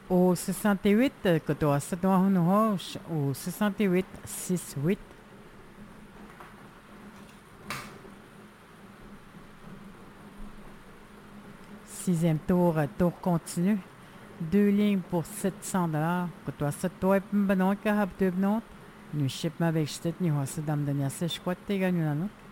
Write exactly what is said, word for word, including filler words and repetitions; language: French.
Au soixante-huit, que tu as sept mois en roche, au soixante-huit, six, huit. Sixième tour, euh, tour continu. Deux lignes pour sept cents dollars. Que tu as sept tours et ben non, que tu as deux benoît. Nu ship ma avec ch'tet, ni hosse dame de niasse, je crois que t'es gagné là, non?